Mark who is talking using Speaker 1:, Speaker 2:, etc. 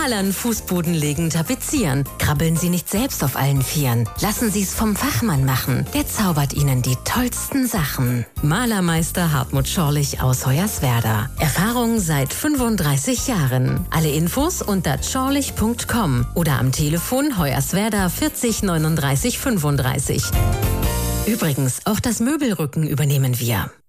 Speaker 1: Malern, Fußboden legen, tapezieren. Krabbeln Sie nicht selbst auf allen Vieren. Lassen Sie es vom Fachmann machen. Der zaubert Ihnen die tollsten Sachen. Malermeister Hartmut Schorlich aus Hoyerswerda. Erfahrung seit 35 Jahren. Alle Infos unter schorlich.com oder am Telefon Hoyerswerda 40 39 35. Übrigens, auch das Möbelrücken übernehmen wir.